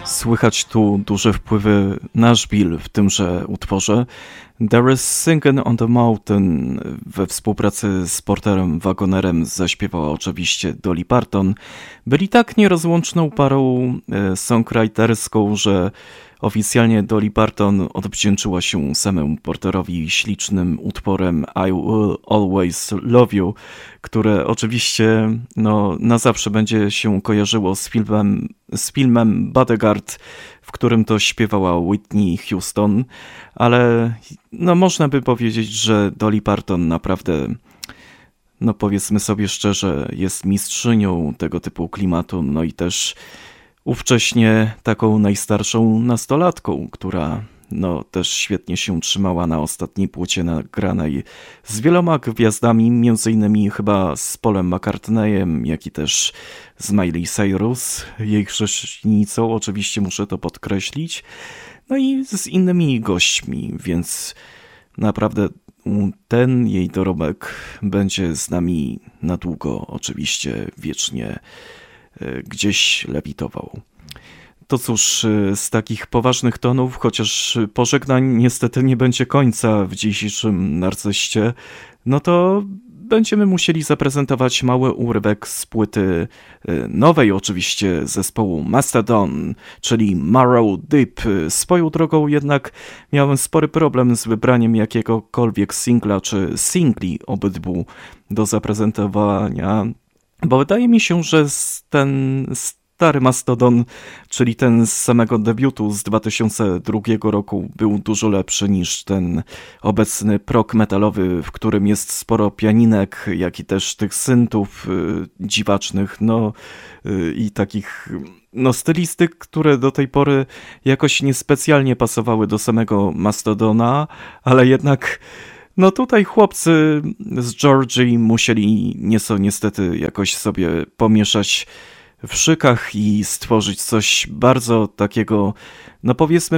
Słychać tu duże wpływy Nashville w tymże utworze. There is Singin' on the Mountain we współpracy z Porterem Wagonerem zaśpiewała oczywiście Dolly Parton. Byli tak nierozłączną parą songwriterską, że oficjalnie Dolly Parton odwdzięczyła się samemu Porterowi ślicznym utworem I Will Always Love You, które oczywiście na zawsze będzie się kojarzyło z filmem Bodyguard, w którym to śpiewała Whitney Houston, ale można by powiedzieć, że Dolly Parton naprawdę, powiedzmy sobie szczerze, jest mistrzynią tego typu klimatu, i też ówcześnie taką najstarszą nastolatką, która też świetnie się trzymała na ostatniej płycie nagranej z wieloma gwiazdami, między innymi chyba z Paulem McCartneyem, jak i też z Miley Cyrus, jej chrześcijanicą, oczywiście muszę to podkreślić, i z innymi gośćmi, więc naprawdę ten jej dorobek będzie z nami na długo, oczywiście wiecznie gdzieś lewitował. To cóż, z takich poważnych tonów, chociaż pożegnań niestety nie będzie końca w dzisiejszym Narcyście, to będziemy musieli zaprezentować mały urywek z płyty nowej oczywiście zespołu Mastodon, czyli Marrow Deep. Swoją drogą jednak miałem spory problem z wybraniem jakiegokolwiek singla czy singli obydwu do zaprezentowania, bo wydaje mi się, że ten stary Mastodon, czyli ten z samego debiutu z 2002 roku, był dużo lepszy niż ten obecny prog metalowy, w którym jest sporo pianinek, jak i też tych syntów dziwacznych, i takich stylistyk, które do tej pory jakoś niespecjalnie pasowały do samego Mastodona, ale jednak tutaj chłopcy z Georgii musieli nieco niestety jakoś sobie pomieszać w szykach i stworzyć coś bardzo takiego, powiedzmy